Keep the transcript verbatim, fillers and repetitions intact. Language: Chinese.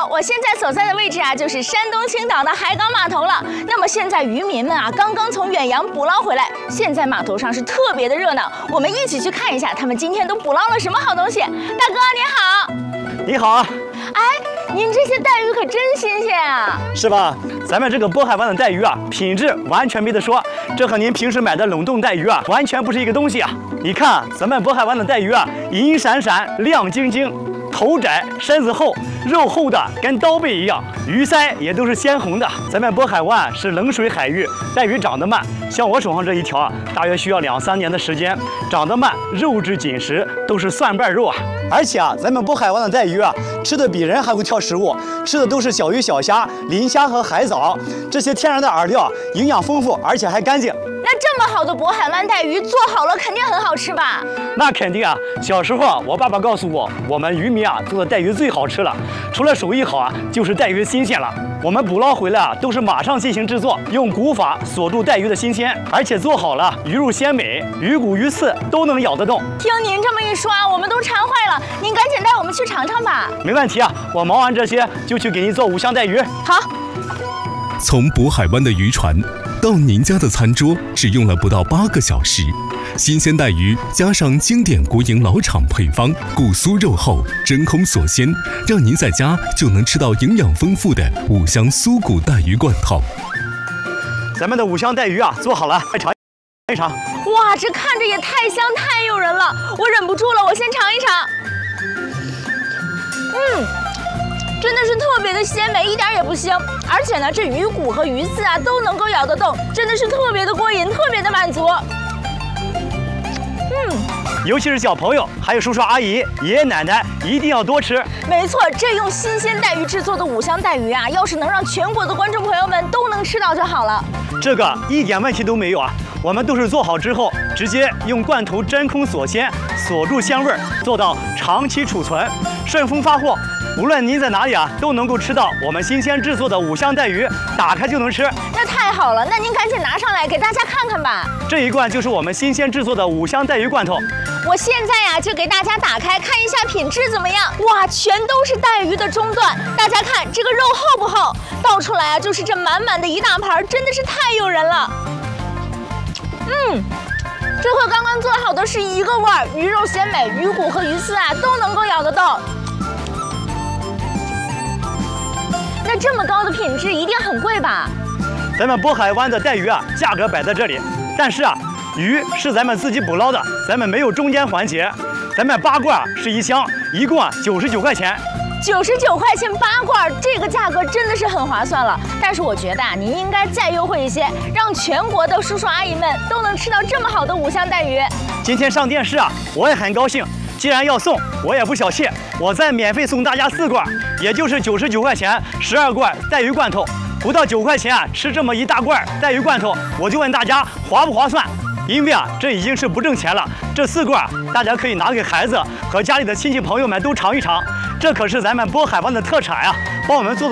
好，我现在所在的位置啊，就是山东青岛的海港码头了。那么现在渔民们啊，刚刚从远洋捕捞回来，现在码头上是特别的热闹。我们一起去看一下，他们今天都捕捞了什么好东西。大哥你好。 你好啊。 哎，您这些带鱼可真新鲜啊。 是吧？咱们这个渤海湾的带鱼啊，品质完全没得说，这和您平时买的冷冻带鱼啊，完全不是一个东西啊。你看，咱们渤海湾的带鱼啊，银闪闪，亮晶晶。头窄身子厚，肉厚的跟刀背一样，鱼鳃也都是鲜红的。咱们渤海湾是冷水海域，带鱼长得慢，像我手上这一条啊，大约需要两三年的时间。长得慢，肉质紧实，都是蒜瓣肉啊。而且啊，咱们渤海湾的带鱼啊，吃的比人还会挑食物，吃的都是小鱼小虾、磷虾和海藻，这些天然的饵料，营养丰富，而且还干净。 那这么好的渤海湾带鱼做好了，肯定很好吃吧？ 那肯定啊！小时候啊，我爸爸告诉我，我们渔民啊做的带鱼最好吃了。除了手艺好啊，就是带鱼新鲜了。我们捕捞回来啊，都是马上进行制作，用骨法锁住带鱼的新鲜，而且做好了，鱼肉鲜美，鱼骨鱼刺都能咬得动。 听您这么一说啊，我们都馋坏了。您赶紧带我们去尝尝吧。 没问题啊，我忙完这些就去给您做五香带鱼。 好。 从渤海湾的渔船到您家的餐桌，只用了不到八个小时。新鲜带鱼加上经典国营老厂配方，骨酥肉厚，真空锁鲜，让您在家就能吃到营养丰富的五香酥骨带鱼罐头。 咱们的五香带鱼啊，做好了，快尝一尝。 哇，这看着也太香太诱人了，我忍不住了，我先尝一尝。嗯。真的是特别的鲜美，一点也不腥，而且呢，这鱼骨和鱼刺啊都能够咬得动，真的是特别的过瘾，特别的满足。嗯， 尤其是小朋友，还有叔叔阿姨、爷爷奶奶，一定要多吃。 没错，这用新鲜带鱼制作的五香带鱼啊，要是能让全国的观众朋友们都能吃到就好了。 这个一点问题都没有啊，我们都是做好之后，直接用罐头真空锁鲜，锁住香味儿，做到长期储存，顺丰发货。无论您在哪里啊，都能够吃到我们新鲜制作的五香带鱼，打开就能吃。 那太好了，那您赶紧拿上来给大家看看吧。 这一罐就是我们新鲜制作的五香带鱼罐头。 我现在呀、啊、就给大家打开看一下品质怎么样。哇，全都是带鱼的中段，大家看这个肉厚不厚？倒出来啊就是这满满的一大盘，真的是太诱人了。嗯。这和刚刚做好的是一个味儿，鱼肉鲜美，鱼骨和鱼刺啊都能够咬得动。那这么高的品质一定很贵吧？ 咱们渤海湾的带鱼啊，价格摆在这里，但是啊，鱼是咱们自己捕捞的，咱们没有中间环节。咱们八罐是一箱，一共啊九十九块钱。 九十九块钱八罐，这个价格真的是很划算了。但是我觉得啊，您应该再优惠一些，让全国的叔叔阿姨们都能吃到这么好的五香带鱼。 今天上电视啊，我也很高兴。既然要送，我也不小气，我再免费送大家四罐，也就是九十九块钱，十二罐带鱼罐头，不到九块钱啊，吃这么一大罐带鱼罐头，我就问大家划不划算？因为啊，这已经是不挣钱了。这四罐大家可以拿给孩子和家里的亲戚朋友们都尝一尝，这可是咱们渤海湾的特产啊，帮我们做的。